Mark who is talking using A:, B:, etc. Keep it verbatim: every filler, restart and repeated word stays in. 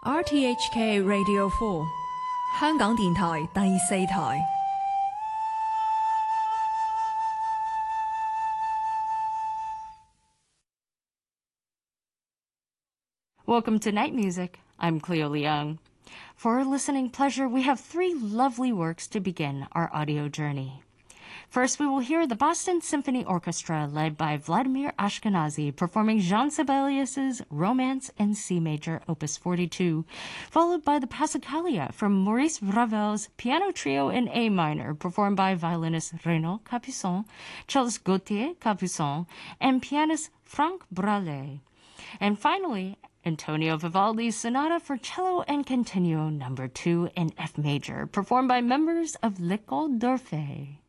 A: R T H K Radio Four， 香港電台第四台。
B: Welcome to Night Music. I'm Cleo Leung. For our listening pleasure, we have three lovely works to begin our audio journey. First, we will hear the Boston Symphony Orchestra, led by Vladimir Ashkenazy, performing Jean Sibelius's Romance in C Major, Opus forty-two, followed by the Passacaglia from Maurice Ravel's Piano Trio in A minor, performed by violinist Renaud Capuçon, cellist Gauthier Capuçon, and pianist Franck Bralet. And finally, Antonio Vivaldi's Sonata for Cello and Continuo number two in F major, performed by members of L'École d'Orphée.